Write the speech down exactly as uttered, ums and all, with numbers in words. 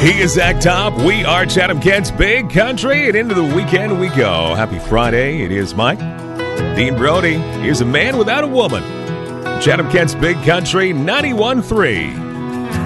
He is Zach Top. We are Chatham-Kent's Big Country, and into the weekend we go. Happy Friday. It is Mike. Dean Brody. Here's a man without a woman. Chatham-Kent's Big Country ninety-one point three.